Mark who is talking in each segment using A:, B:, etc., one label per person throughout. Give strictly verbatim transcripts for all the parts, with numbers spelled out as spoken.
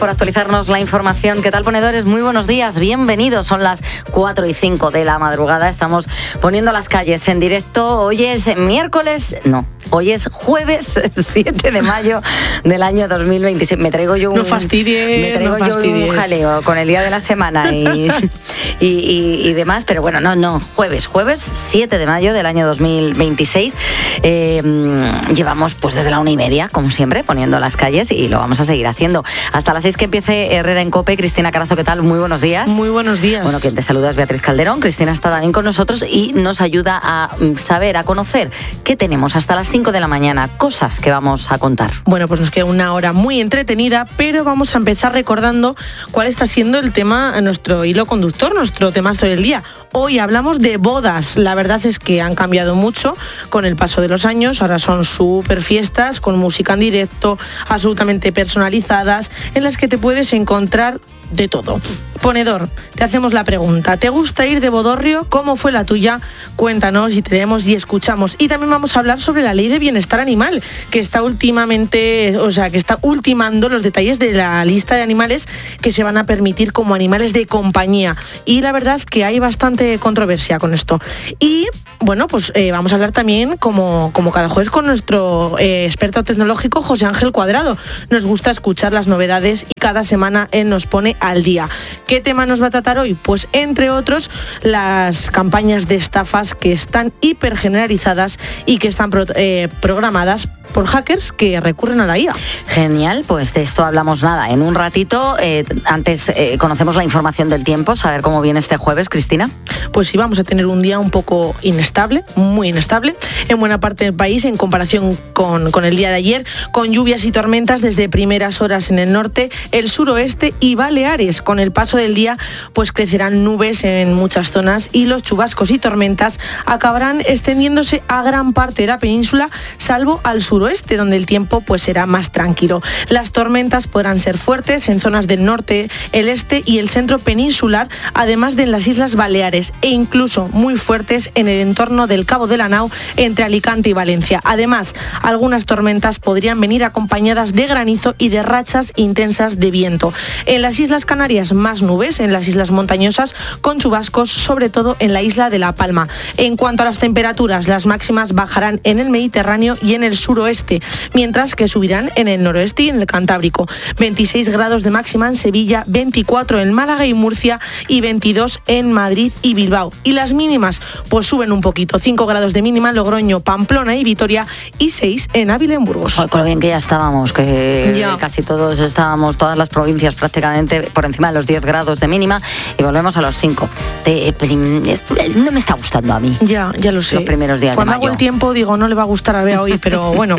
A: Por actualizarnos la información. ¿Qué tal, ponedores? Muy buenos días, bienvenidos. Son las cuatro y cinco de la madrugada. Estamos poniendo las calles en directo. Hoy es miércoles, no, hoy es jueves siete de mayo del año dos mil veintiséis. Me traigo yo un,
B: no fastidies,
A: me traigo
B: no
A: yo un jaleo con el día de la semana y, y, y, y demás, pero bueno, no, no, jueves, jueves siete de mayo del año dos mil veintiséis. Eh, llevamos pues desde la una y media, como siempre, poniendo las calles y lo vamos a seguir haciendo hasta las seis que empiece Herrera en COPE. Cristina Carazo, ¿qué tal? Muy buenos días.
B: Muy buenos días.
A: Bueno, quien te saluda es Beatriz Calderón. Cristina está también con nosotros y nos ayuda a saber, a conocer qué tenemos hasta las cinco de la mañana, cosas que vamos a contar.
B: Bueno, pues nos queda una hora muy entretenida, pero vamos a empezar recordando cuál está siendo el tema, nuestro hilo conductor, nuestro temazo del día. Hoy hablamos de bodas. La verdad es que han cambiado mucho con el paso de los años. Ahora son súper fiestas con música en directo, absolutamente personalizadas, en las que te puedes encontrar de todo. Ponedor, te hacemos la pregunta. ¿Te gusta ir de bodorrio? ¿Cómo fue la tuya? Cuéntanos y te vemos y escuchamos. Y también vamos a hablar sobre la ley de bienestar animal, que está últimamente, o sea, que está ultimando los detalles de la lista de animales que se van a permitir como animales de compañía. Y la verdad que hay bastante controversia con esto. Y bueno, pues eh, vamos a hablar también, como, como cada jueves, con nuestro eh, experto tecnológico José Ángel Cuadrado. Nos gusta escuchar las novedades y cada semana él nos pone al día. ¿Qué tema nos va a tratar hoy? Pues entre otros, las campañas de estafas que están hiper generalizadas y que están pro, eh, programadas por hackers que recurren a la I A.
A: Genial, pues de esto hablamos nada en un ratito. Eh, antes eh, conocemos la información del tiempo, saber cómo viene este jueves, Cristina.
B: Pues sí, vamos a tener un día un poco inestable, muy inestable, en buena parte del país en comparación con, con el día de ayer, con lluvias y tormentas desde primeras horas en el norte, el suroeste y Baleares. Con el paso del día, pues crecerán nubes en muchas zonas y los chubascos y tormentas acabarán extendiéndose a gran parte de la península, salvo al sur oeste, donde el tiempo pues será más tranquilo. Las tormentas podrán ser fuertes en zonas del norte, el este y el centro peninsular, además de en las Islas Baleares, e incluso muy fuertes en el entorno del Cabo de la Nau, entre Alicante y Valencia. Además, algunas tormentas podrían venir acompañadas de granizo y de rachas intensas de viento. En las Islas Canarias, más nubes, en las islas montañosas, con chubascos, sobre todo en la isla de La Palma. En cuanto a las temperaturas, las máximas bajarán en el Mediterráneo y en el suroeste, mientras que subirán en el noroeste y en el Cantábrico. veintiséis grados de máxima en Sevilla, veinticuatro en Málaga y Murcia y veintidós en Madrid y Bilbao. Y las mínimas pues suben un poquito, cinco grados de mínima en Logroño, Pamplona y Vitoria y seis en Ávila y en Burgos.
A: Joder, con lo bien que ya estábamos, que ya. casi todos estábamos, todas las provincias prácticamente por encima de los diez grados de mínima y volvemos a los cinco. Te, no me está gustando a mí.
B: Ya, ya lo sé.
A: Los primeros días
B: Cuando
A: de mayo.
B: hago el tiempo digo, no le va a gustar a Bea hoy, pero bueno.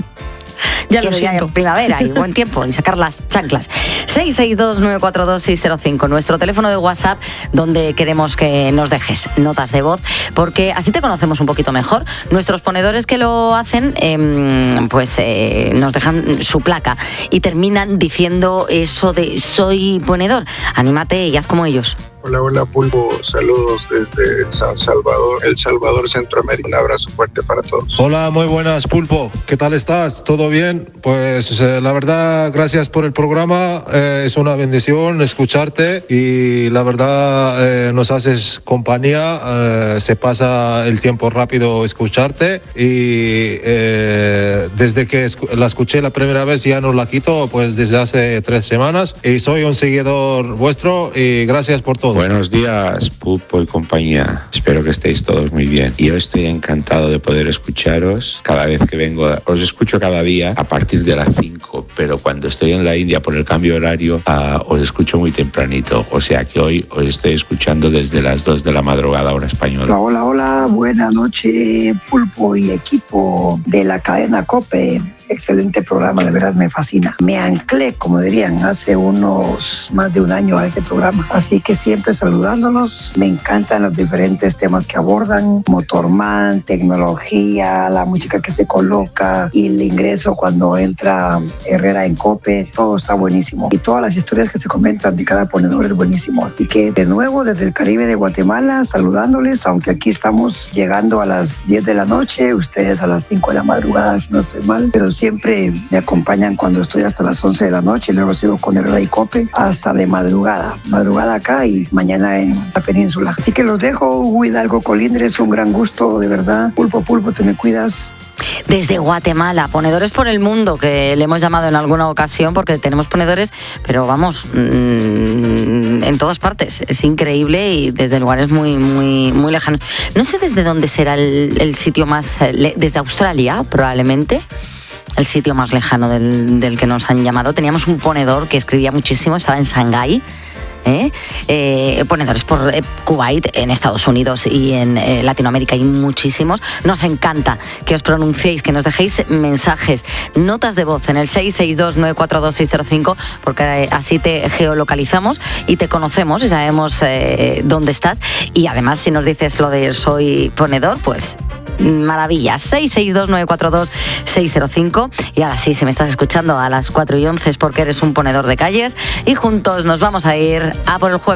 B: Ya
A: Quiero
B: lo siento.
A: Ya primavera y buen tiempo y sacar las chanclas. seis seis dos nueve cuatro dos seis cero cinco, nuestro teléfono de WhatsApp, donde queremos que nos dejes notas de voz, porque así te conocemos un poquito mejor. Nuestros ponedores que lo hacen, eh, pues eh, nos dejan su placa y terminan diciendo eso de soy ponedor. Anímate y haz como ellos.
C: Hola, hola Pulpo, saludos desde San Salvador, El Salvador, Centroamérica. Un abrazo fuerte para todos.
D: Hola, muy buenas Pulpo, ¿qué tal estás? ¿Todo bien? Pues eh, la verdad, gracias por el programa, eh, es una bendición escucharte y la verdad eh, nos haces compañía, eh, se pasa el tiempo rápido escucharte y eh, desde que escu- la escuché la primera vez ya no la quito, pues desde hace tres semanas y soy un seguidor vuestro y gracias por todo.
E: Buenos días, Pulpo y compañía. Espero que estéis todos muy bien. Yo estoy encantado de poder escucharos. Cada vez que vengo, os escucho cada día a partir de las cinco, pero cuando estoy en la India por el cambio horario, uh, os escucho muy tempranito. O sea que hoy os estoy escuchando desde las dos de la madrugada, hora española.
F: Hola, hola, hola. Buenas noches, Pulpo y equipo de la cadena COPE. Excelente programa, de veras me fascina. Me anclé, como dirían, hace unos más de un año a ese programa. Así que siempre saludándolos. Me encantan los diferentes temas que abordan. Motorman, tecnología, la música que se coloca y el ingreso cuando entra Herrera en COPE. Todo está buenísimo. Y todas las historias que se comentan de cada ponedor es buenísimo. Así que de nuevo desde el Caribe de Guatemala, saludándoles, aunque aquí estamos llegando a las diez de la noche, ustedes a las cinco de la madrugada, si no estoy mal, pero sí siempre me acompañan cuando estoy hasta las once de la noche, luego sigo con el Rey Cope hasta de madrugada, madrugada acá y mañana en la península. Así que los dejo, Hugo Hidalgo Colindres, un gran gusto, de verdad. Pulpo, Pulpo, te me cuidas.
A: Desde Guatemala, ponedores por el mundo, que le hemos llamado en alguna ocasión porque tenemos ponedores, pero vamos, mmm, en todas partes. Es increíble y desde lugares muy, muy, muy lejanos. No sé desde dónde será el, el sitio más, desde Australia probablemente. El sitio más lejano del, del que nos han llamado. Teníamos un ponedor que escribía muchísimo, estaba en Shanghái. ¿Eh? Eh, ponedores por eh, Kuwait, en Estados Unidos y en eh, Latinoamérica hay muchísimos. Nos encanta que os pronunciéis, que nos dejéis mensajes, notas de voz en el seis seis dos nueve cuatro dos seis cero cinco, porque eh, así te geolocalizamos y te conocemos y sabemos eh, dónde estás. Y además, si nos dices lo de soy ponedor, pues maravilla. Seis seis dos nueve cuatro dos seis cero cinco. Y ahora sí, si me estás escuchando a las cuatro y once es porque eres un ponedor de calles y juntos nos vamos a ir a por el jueves.